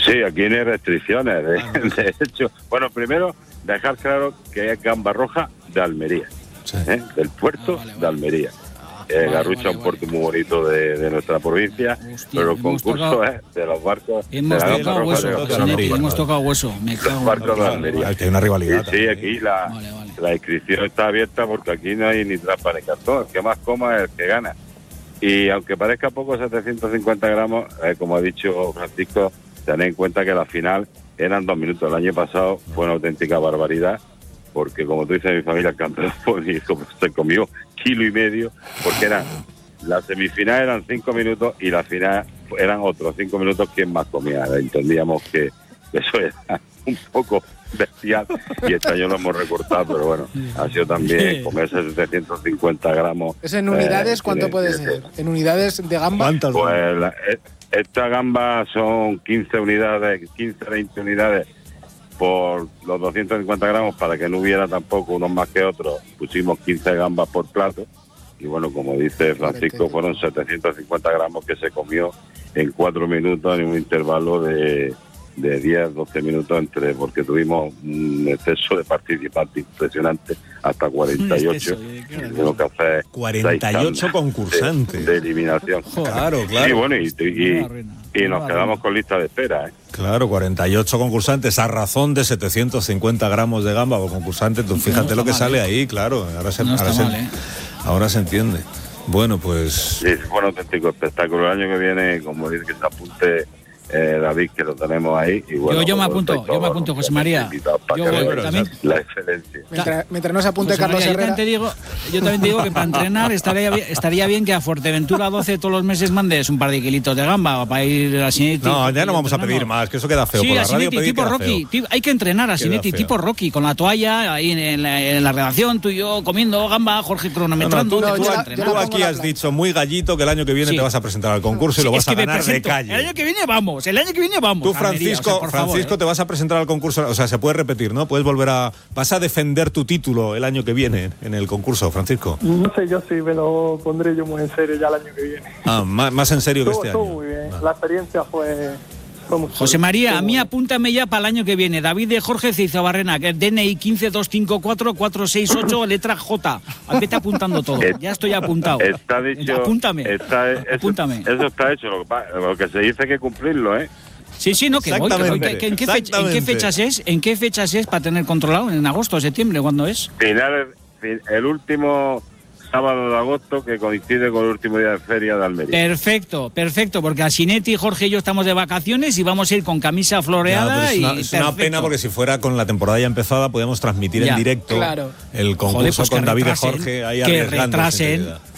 Sí, aquí no hay restricciones. De hecho, bueno, primero dejar claro que es gamba roja de Almería, del puerto de Almería. Garrucha, un puerto muy bonito de nuestra provincia, pero el concurso es de los barcos hemos de la gamba roja de Almería. Hemos tocado hueso. Los barcos de Almería. Que hay una rivalidad. Sí, aquí la inscripción está abierta porque aquí no hay ni trampa ni cartón. El que más coma es el que gana. Y aunque parezca poco, 750 gramos, como ha dicho Francisco, tened en cuenta que la final eran 2 minutos. El año pasado fue una auténtica barbaridad, porque como tú dices, mi familia, el campeón se comió 1,5 kilos, porque la semifinal eran 5 minutos y la final eran otros 5 minutos quien más comía. Entendíamos que eso era un poco bestial y este año lo hemos recortado, pero bueno, ha sido también comerse 750 gramos. ¿Es en unidades? ¿Cuánto puede ser? ¿En unidades de gamba? ¿Cuántas? Pues esta gamba son 15 unidades, 15, 20 unidades por los 250 gramos, para que no hubiera tampoco unos más que otros. Pusimos 15 gambas por plato y bueno, como dice Francisco, fueron 750 gramos que se comió en 4 minutos en un intervalo de 10, 12 minutos porque tuvimos un exceso de participantes impresionante, hasta 48. Tengo que hacer 48 concursantes de eliminación. Claro. Sí, bueno, y nos quedamos con lista de espera, Claro, 48 concursantes a razón de 750 gramos de gamba por concursante. Tú fíjate lo que sale ahí, claro. Ahora se entiende. Bueno, pues... Sí, fue un auténtico espectáculo. El año que viene, como dice, que se apunte David, que lo tenemos ahí. Y bueno, yo me apunto, José María. Yo voy, también. La excelencia. Mientras no se apunte José Carlos María, Herrera. Yo también te digo que para entrenar estaría bien que a Fuerteventura 12 todos los meses mandes un par de kilitos de gamba para ir a Sinetti. No, ya no vamos a pedir más, que eso queda feo. Sí, por la a Sinetti, radio tipo Rocky. Hay que entrenar a Sinetti, tipo Rocky, con la toalla ahí en la redacción, tú y yo comiendo gamba, Jorge cronometrando. Tú aquí has dicho muy gallito que el año que viene te vas a presentar al concurso y lo vas a ganar de calle. El año que viene vamos. Tú, Francisco, te vas a presentar al concurso, o sea, se puede repetir, ¿no? Vas a defender tu título el año que viene en el concurso, Francisco. No sé yo si me lo pondré yo muy en serio ya el año que viene. Más en serio que este año. Estuvo muy bien, la experiencia fue muy José María, a mí apúntame ya para el año que viene. David de Jorge Cizabarrena, que es DNI 15254-468, letra J. Vete apuntando todo. Ya estoy apuntado. Está dicho. Apúntame. Apúntame. Eso está hecho. Lo que se dice hay que cumplirlo, Sí, no, que voy. ¿En qué fechas es para tener controlado? ¿En agosto, septiembre? ¿Cuándo es? El último sábado de agosto, que coincide con el último día de feria de Almería. Perfecto, porque a Sinetti, Jorge y yo estamos de vacaciones y vamos a ir con camisa floreada. Es una pena, porque si fuera con la temporada ya empezada podíamos transmitir en directo el concurso con David y Jorge ahí arriesgándose.